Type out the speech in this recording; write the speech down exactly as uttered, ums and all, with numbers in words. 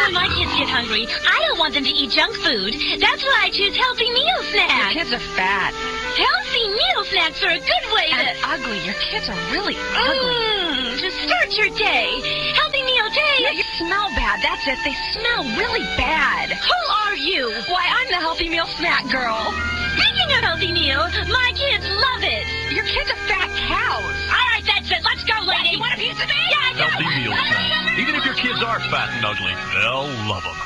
when my kids get hungry, I don't want them to eat junk food. That's why I choose Healthy Meal Snacks. Your kids are fat. Healthy Meal Snacks are a good way to... And ugly. Your kids are really ugly. Mmm, to start your day. Healthy Meal Day. Yeah, you smell bad. That's it. They smell really bad. Who are you? Why, I'm the Healthy Meal Snack girl. Speaking of Healthy Meal, my kids love it. Your kids are fat cows. All right, that's it. Let's go, lady. You want a piece of me? Yeah, I do. Healthy Meal Snacks. Even if your kids are fat and ugly, they'll love them.